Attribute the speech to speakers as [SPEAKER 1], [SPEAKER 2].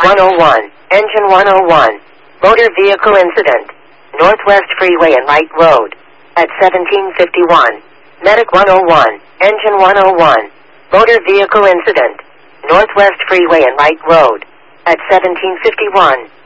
[SPEAKER 1] 101, engine 101, motor vehicle incident, Northwest Freeway and Light Road, at 1751. Medic 101, engine 101, motor vehicle incident, Northwest Freeway and Light Road, at 1751.